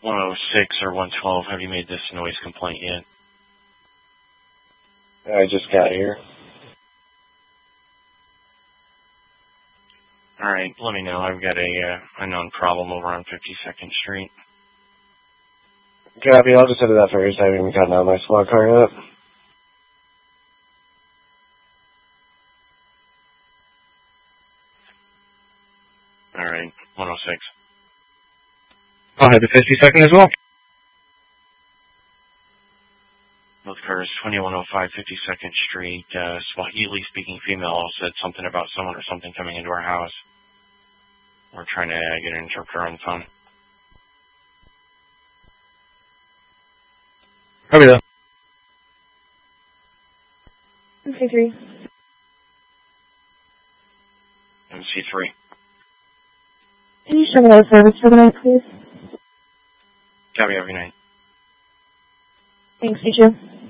106 or 112, have you made this noise complaint yet? I just got here. Alright, let me know. I've got a known problem over on 52nd Street. Copy, I'll just head to that first. I haven't even gotten out my squad car yet. Alright, 106. I'll head to 52nd as well. Both cars, 2105 52nd Street. Swahili-speaking female said something about someone or something coming into our house. We're trying to get an interpreter on the phone. Copy that. MC3. MC3. Can you show me that service for the night, please? Copy, every night. Thanks, you too.